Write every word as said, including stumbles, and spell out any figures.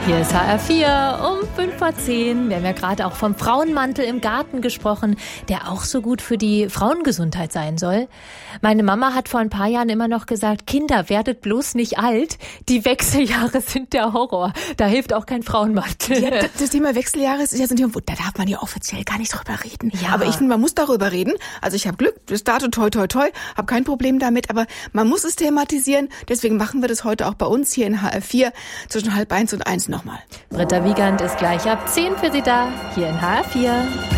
Hier ist H R vier um fünf vor zehn. Wir haben ja gerade auch vom Frauenmantel im Garten gesprochen, der auch so gut für die Frauengesundheit sein soll. Meine Mama hat vor ein paar Jahren immer noch gesagt, Kinder, werdet bloß nicht alt. Die Wechseljahre sind der Horror. Da hilft auch kein Frauenmantel. Ja, das Thema Wechseljahre ist ja so ein Thema, da darf man ja offiziell gar nicht drüber reden. Ja. Aber ich finde, man muss darüber reden. Also ich habe Glück, bis dato toi toi toi, habe kein Problem damit, aber man muss es thematisieren. Deswegen machen wir das heute auch bei uns hier in H R vier zwischen halb eins und eins nochmal. Britta Wiegand ist gleich ab zehn für Sie da, hier in H R vier.